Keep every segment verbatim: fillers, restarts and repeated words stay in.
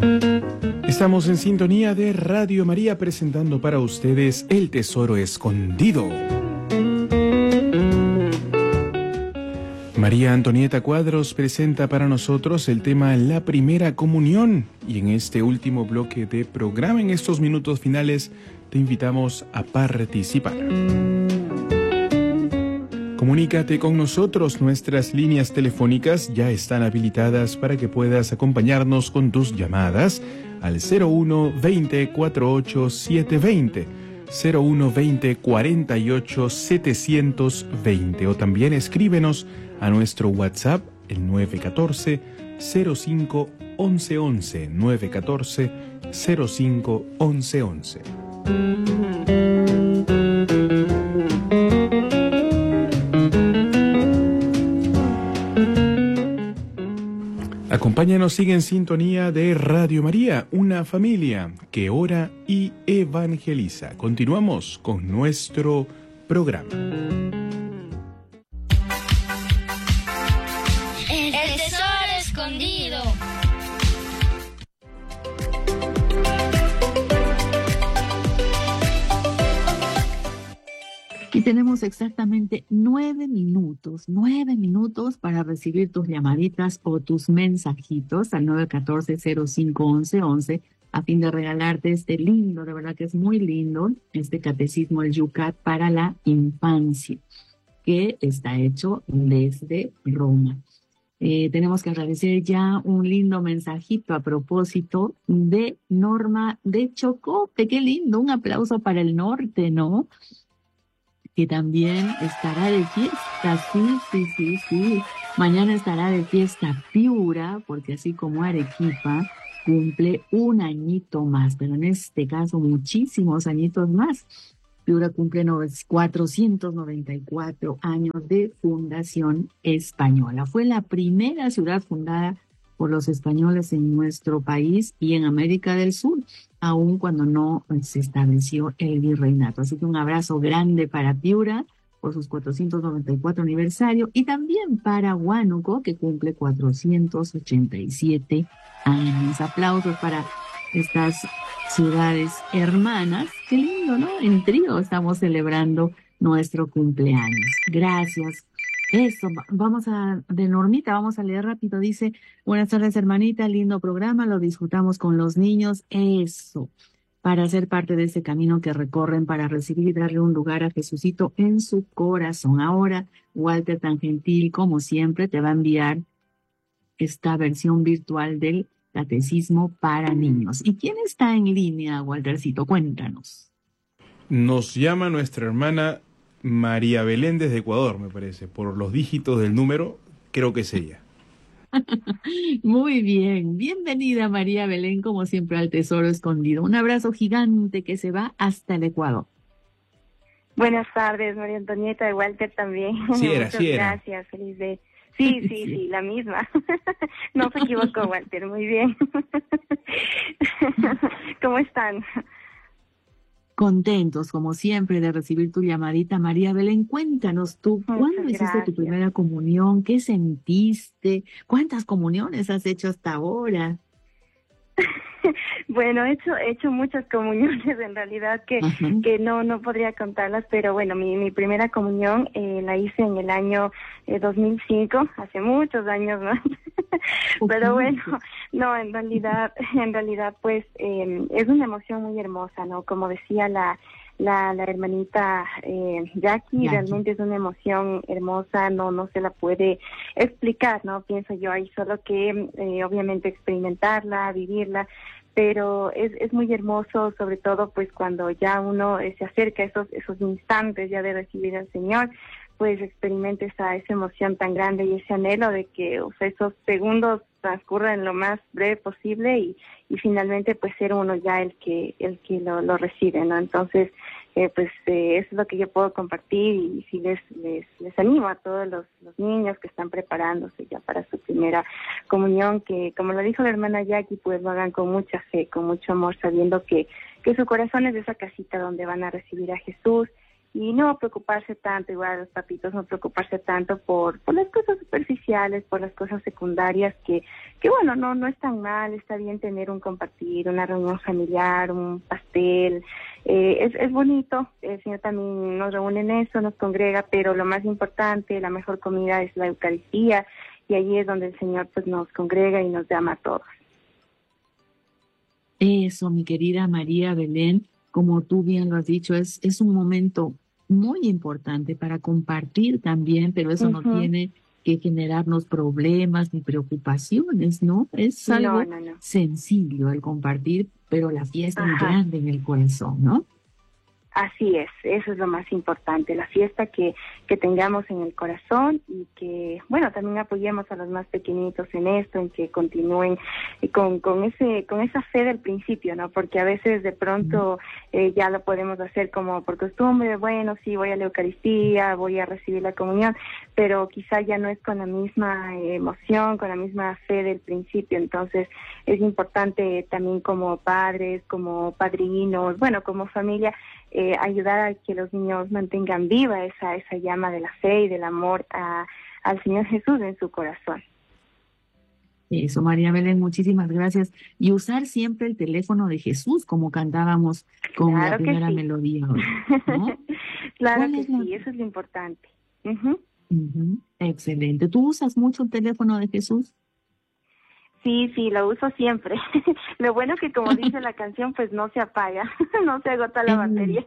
Estamos en sintonía de Radio María presentando para ustedes El Tesoro Escondido. María Antonieta Cuadros presenta para nosotros el tema La Primera Comunión, y en este último bloque de programa, en estos minutos finales, te invitamos a participar. Comunícate con nosotros, nuestras líneas telefónicas ya están habilitadas para que puedas acompañarnos con tus llamadas al cero uno veinte cuarenta y ocho setecientos veinte, cero uno veinte cuarenta y ocho setecientos veinte, o también escríbenos a nuestro WhatsApp, el nueve uno cuatro cero cinco once once, nueve uno cuatro cero cinco once once. Acompáñanos, sigue en sintonía de Radio María, una familia que ora y evangeliza. Continuamos con nuestro programa. El tesoro escondido. Y tenemos exactamente nueve minutos, nueve minutos para recibir tus llamaditas o tus mensajitos al nueve uno cuatro cero cinco once once a fin de regalarte este lindo, de verdad que es muy lindo, este catecismo, el Yucat para la infancia, que está hecho desde Roma. Eh, tenemos que agradecer ya un lindo mensajito a propósito de Norma de Chocope. Qué lindo, un aplauso para el norte, ¿no? Que también estará de fiesta, sí, sí, sí, sí. Mañana estará de fiesta Piura, porque así como Arequipa cumple un añito más, pero en este caso muchísimos añitos más. Piura cumple cuatrocientos noventa y cuatro años de fundación española. Fue la primera ciudad fundada por los españoles en nuestro país y en América del Sur, aun cuando no se estableció el virreinato. Así que un abrazo grande para Piura por sus cuatrocientos noventa y cuatro aniversario, y también para Huánuco, que cumple cuatrocientos ochenta y siete años. Aplausos para estas ciudades hermanas. Qué lindo, ¿no? En trío estamos celebrando nuestro cumpleaños. Gracias. Eso, vamos a, de Normita, vamos a leer rápido. Dice: buenas tardes, hermanita, lindo programa, lo disfrutamos con los niños. Eso, para ser parte de ese camino que recorren para recibir y darle un lugar a Jesucito en su corazón. Ahora, Walter, tan gentil como siempre, te va a enviar esta versión virtual del Catecismo para Niños. ¿Y quién está en línea, Waltercito? Cuéntanos. Nos llama nuestra hermana María Belén desde Ecuador, me parece. Por los dígitos del número, creo que es ella. Muy bien. Bienvenida, María Belén, como siempre, al Tesoro Escondido. Un abrazo gigante que se va hasta el Ecuador. Buenas tardes, María Antonieta, de Walter también. Sí era, Muchas sí era. gracias, feliz de... Sí, sí, sí, sí, la misma. No se equivocó, Walter, muy bien. ¿Cómo están? Contentos, como siempre, de recibir tu llamadita, María Belén. Cuéntanos tú, ¿cuándo Muchas hiciste gracias. tu primera comunión? ¿Qué sentiste? ¿Cuántas comuniones has hecho hasta ahora? Bueno, he hecho, he hecho muchas comuniones en realidad que, uh-huh. que no, no podría contarlas, pero bueno, mi, mi primera comunión eh, la hice en el año eh, dos mil cinco, hace muchos años, ¿no? Uh-huh. Pero bueno, no, en realidad, en realidad pues eh, es una emoción muy hermosa, ¿no? Como decía la La, la hermanita eh, Jackie, Jackie, realmente es una emoción hermosa, no no se la puede explicar, ¿no? Pienso yo, hay solo que eh, obviamente experimentarla, vivirla, pero es es muy hermoso, sobre todo pues cuando ya uno eh, se acerca a esos esos instantes ya de recibir al Señor, pues experimente esa, esa emoción tan grande y ese anhelo de que o sea, esos segundos transcurran lo más breve posible y, y finalmente pues ser uno ya el que el que lo, lo recibe, ¿no? Entonces eh, pues eh, eso es lo que yo puedo compartir y sí les les les animo a todos los, los niños que están preparándose ya para su primera comunión, que como lo dijo la hermana Jackie, pues lo hagan con mucha fe, con mucho amor, sabiendo que que su corazón es esa casita donde van a recibir a Jesús y no preocuparse tanto, igual a los papitos, no preocuparse tanto por, por las cosas superficiales, por las cosas secundarias, que, que bueno, no, no es tan mal, está bien tener un compartir, una reunión familiar, un pastel, eh, es, es bonito, el Señor también nos reúne en eso, nos congrega, pero lo más importante, la mejor comida es la Eucaristía, y allí es donde el Señor pues nos congrega y nos llama a todos. Eso, mi querida María Belén, como tú bien lo has dicho, es, es un momento muy importante para compartir también, pero eso uh-huh. no tiene que generarnos problemas ni preocupaciones, ¿no? Es algo no, no, no. sencillo el compartir, pero la fiesta Ajá. es grande en el corazón, ¿no? Así es, eso es lo más importante, la fiesta que, que tengamos en el corazón y que, bueno, también apoyemos a los más pequeñitos en esto, en que continúen con, con ese con esa fe del principio, ¿no? Porque a veces de pronto eh, ya lo podemos hacer como por costumbre, bueno, sí, voy a la Eucaristía, voy a recibir la comunión, pero quizá ya no es con la misma emoción, con la misma fe del principio, entonces es importante también como padres, como padrinos, bueno, como familia, Eh, ayudar a que los niños mantengan viva esa esa llama de la fe y del amor a, al Señor Jesús en su corazón. Eso, María Belén, muchísimas gracias. Y usar siempre el teléfono de Jesús, como cantábamos con claro la primera sí. melodía hoy, ¿no? Claro que sí, la... eso es lo importante. Uh-huh. Uh-huh. Excelente. ¿Tú usas mucho el teléfono de Jesús? Sí, sí, lo uso siempre. Lo bueno que, como dice la canción, pues no se apaga, no se agota la batería.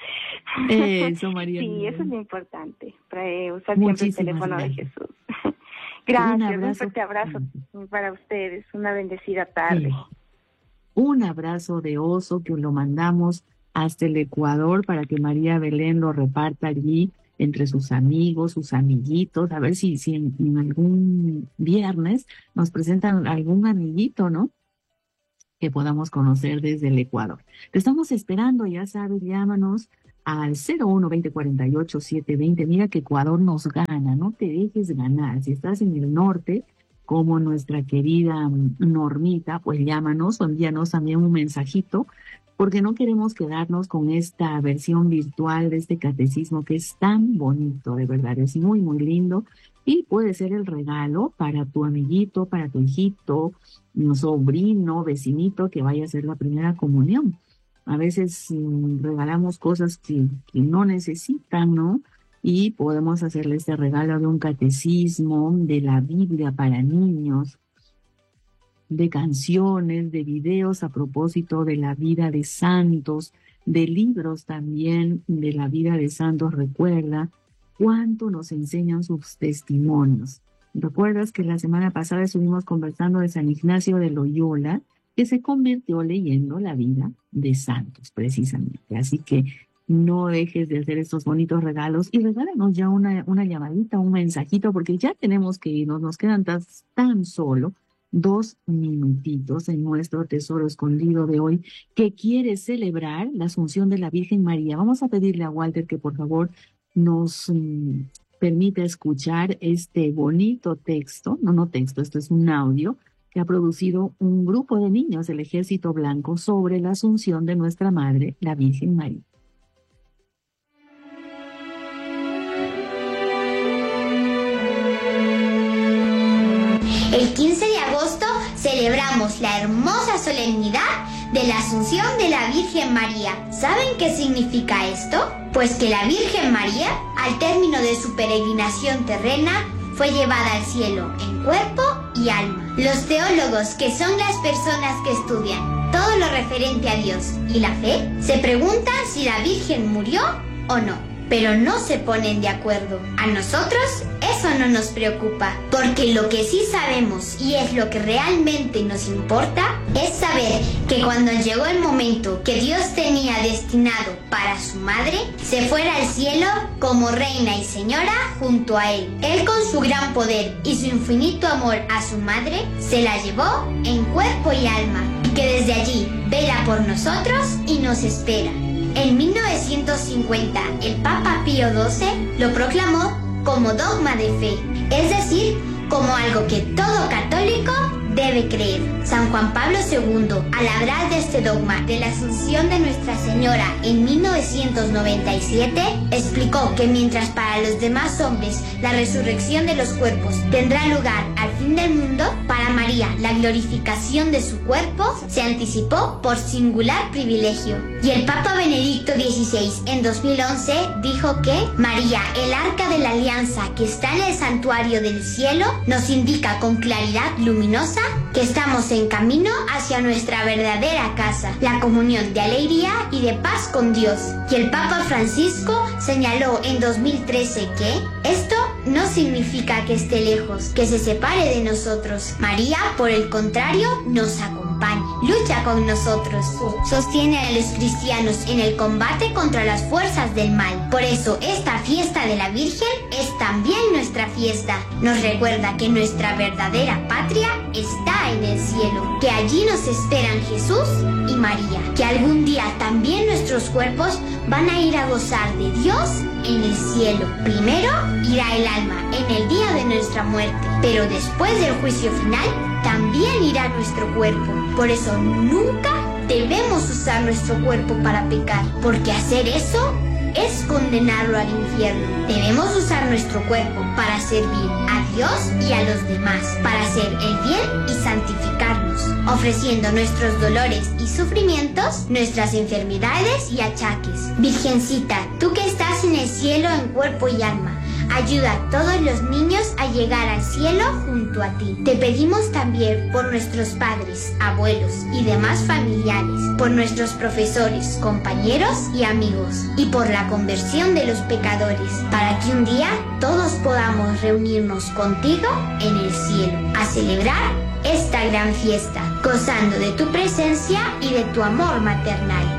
Eso, María. Sí, eso es lo importante, para usar siempre el teléfono gracias. de Jesús. Gracias, un, abrazo. un fuerte abrazo para ustedes, una bendecida tarde. Sí. Un abrazo de oso que lo mandamos hasta el Ecuador para que María Belén lo reparta allí entre sus amigos, sus amiguitos, a ver si, si en, en algún viernes nos presentan algún amiguito, ¿no? Que podamos conocer desde el Ecuador. Te estamos esperando, ya sabes, llámanos al cero uno veinte cuarenta y ocho setecientos veinte. Mira que Ecuador nos gana, no te dejes ganar. Si estás en el norte, como nuestra querida Normita, pues llámanos o envíanos también un mensajito, porque no queremos quedarnos con esta versión virtual de este catecismo que es tan bonito, de verdad, es muy, muy lindo, y puede ser el regalo para tu amiguito, para tu hijito, un sobrino, vecinito, que vaya a hacer la primera comunión. A veces mmm, regalamos cosas que, que no necesitan, ¿no? Y podemos hacerle este regalo de un catecismo, de la Biblia para niños, de canciones, de videos a propósito de la vida de santos, de libros también de la vida de santos. Recuerda cuánto nos enseñan sus testimonios. ¿Recuerdas que la semana pasada estuvimos conversando de San Ignacio de Loyola, que se convirtió leyendo la vida de santos, precisamente? Así que no dejes de hacer estos bonitos regalos y regálanos ya una, una llamadita, un mensajito, porque ya tenemos que irnos, nos quedan tan, tan solo dos minutitos en nuestro tesoro escondido de hoy, que quiere celebrar la Asunción de la Virgen María. Vamos a pedirle a Walter que por favor nos um, permita escuchar este bonito texto, no, no texto, esto es un audio que ha producido un grupo de niños del Ejército Blanco sobre la Asunción de nuestra Madre, la Virgen María. El quince de agosto celebramos la hermosa solemnidad de la Asunción de la Virgen María. ¿Saben qué significa esto? Pues que la Virgen María, al término de su peregrinación terrena, fue llevada al cielo en cuerpo y alma. Los teólogos, que son las personas que estudian todo lo referente a Dios y la fe, se preguntan si la Virgen murió o no, pero no se ponen de acuerdo. A nosotros eso no nos preocupa, porque lo que sí sabemos, y es lo que realmente nos importa, es saber que cuando llegó el momento que Dios tenía destinado para su madre, se fuera al cielo como reina y señora junto a él. Él, con su gran poder y su infinito amor a su madre, se la llevó en cuerpo y alma, y que desde allí vela por nosotros y nos espera. En mil novecientos cincuenta, el Papa Pío doce lo proclamó como dogma de fe, es decir, como algo que todo católico debe creer. San Juan Pablo segundo, al hablar de este dogma de la Asunción de Nuestra Señora en mil novecientos noventa y siete, explicó que mientras para los demás hombres la resurrección de los cuerpos tendrá lugar al fin del mundo, para María la glorificación de su cuerpo se anticipó por singular privilegio. Y el Papa Benedicto dieciséis en dos mil once dijo que María, el arca de la alianza que está en el santuario del cielo, nos indica con claridad luminosa que estamos en camino hacia nuestra verdadera casa, la comunión de alegría y de paz con Dios. Y el Papa Francisco señaló en dos mil trece que esto no significa que esté lejos, que se separe de nosotros. María, por el contrario, nos acompaña, lucha con nosotros, sostiene a los cristianos en el combate contra las fuerzas del mal. Por eso, esta fiesta de la Virgen es también nuestra fiesta. Nos recuerda que nuestra verdadera patria está en el cielo, que allí nos esperan Jesús y María, que algún día también nuestros cuerpos van a ir a gozar de Dios en el cielo. Primero irá el alma en el día de nuestra muerte, pero después del juicio final también irá nuestro cuerpo. Por eso nunca debemos usar nuestro cuerpo para pecar, porque hacer eso es condenarlo al infierno. Debemos usar nuestro cuerpo para servir a Dios y a los demás, para hacer el bien y santificarnos, ofreciendo nuestros dolores y sufrimientos, nuestras enfermedades y achaques. Virgencita, tú que estás en el cielo en cuerpo y alma, ayuda a todos los niños a llegar al cielo junto a ti. Te pedimos también por nuestros padres, abuelos y demás familiares, por nuestros profesores, compañeros y amigos, y por la conversión de los pecadores, para que un día todos podamos reunirnos contigo en el cielo, a celebrar esta gran fiesta, gozando de tu presencia y de tu amor maternal.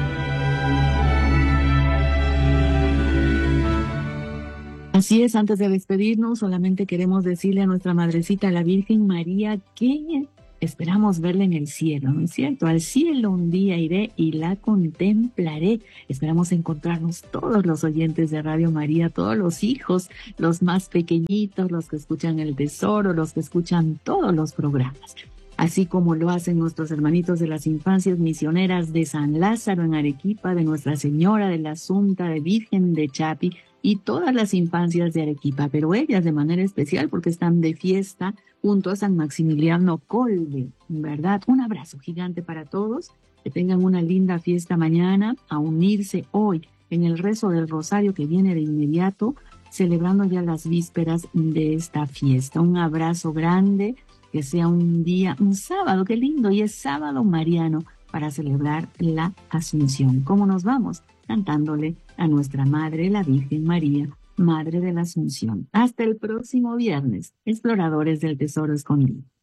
Así es, antes de despedirnos, solamente queremos decirle a nuestra Madrecita, la Virgen María, que esperamos verla en el cielo, ¿no es cierto? Al cielo un día iré y la contemplaré. Esperamos encontrarnos todos los oyentes de Radio María, todos los hijos, los más pequeñitos, los que escuchan El Tesoro, los que escuchan todos los programas. Así como lo hacen nuestros hermanitos de las infancias misioneras de San Lázaro en Arequipa, de Nuestra Señora de la Asunta, de Virgen de Chapi, y todas las infancias de Arequipa, pero ellas de manera especial porque están de fiesta junto a San Maximiliano Kolbe, ¿verdad? Un abrazo gigante para todos, que tengan una linda fiesta mañana, a unirse hoy en el rezo del rosario que viene de inmediato, celebrando ya las vísperas de esta fiesta. Un abrazo grande, que sea un día, un sábado, qué lindo, y es sábado mariano para celebrar la Asunción. ¿Cómo nos vamos? Cantándole a nuestra Madre, la Virgen María, Madre de la Asunción. Hasta el próximo viernes, exploradores del Tesoro Escondido.